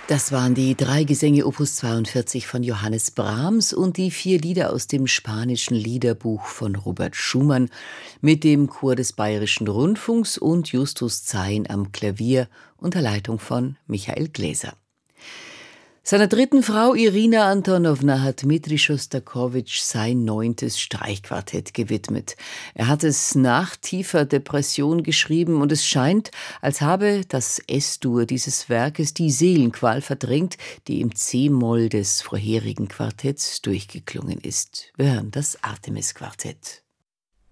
Das waren die 3 Gesänge Opus 42 von Johannes Brahms und die 4 Lieder aus dem spanischen Liederbuch von Robert Schumann mit dem Chor des Bayerischen Rundfunks und Justus Zein am Klavier unter Leitung von Michael Gläser. Seiner dritten Frau Irina Antonowna hat Dmitri Schostakowitsch sein 9. Streichquartett gewidmet. Er hat es nach tiefer Depression geschrieben und es scheint, als habe das S-Dur dieses Werkes die Seelenqual verdrängt, die im C-Moll des vorherigen Quartetts durchgeklungen ist. Wir hören das Artemis-Quartett.